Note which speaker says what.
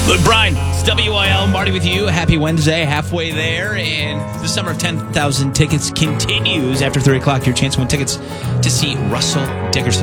Speaker 1: Look, Brian, it's WIL, Marty with you. Happy Wednesday, halfway there, and the summer of 10,000 tickets continues. After 3 o'clock, your chance to win tickets to see Russell Dickerson.